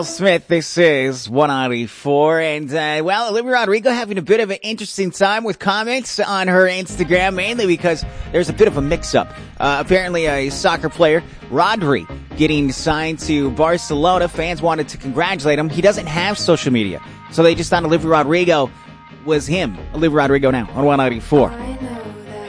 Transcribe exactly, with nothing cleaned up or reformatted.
Smith, this is one ninety-four, and uh, well, Olivia Rodrigo having a bit of an interesting time with comments on her Instagram, mainly because there's a bit of a mix-up. Uh, apparently a soccer player, Rodri, getting signed to Barcelona. Fans wanted to congratulate him. He doesn't have social media, so they just thought Olivia Rodrigo was him. Olivia Rodrigo now on one ninety-four.